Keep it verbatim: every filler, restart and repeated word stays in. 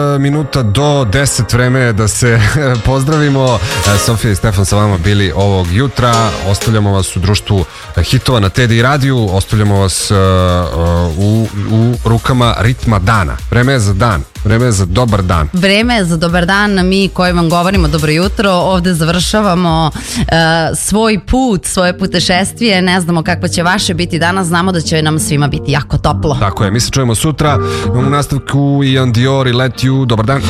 Minuta do deset, vreme je da se pozdravimo. Sofija i Stefan sa vama bili ovog jutra. Ostavljamo vas u društvu hitova na Teddy radiju. Ostavljamo vas u, u rukama ritma dana. Vreme je za dan. Vreme je za dobar dan. Vreme je za dobar dan. Mi koji vam govorimo dobro jutro, ovde završavamo uh, svoj put, svoje putešestvije. Ne znamo kako će vaše biti danas. Znamo da će nam svima biti jako toplo. Tako je. Mi se čujemo sutra. Imamo nastavku i On Dior i Let You. Dobar dan.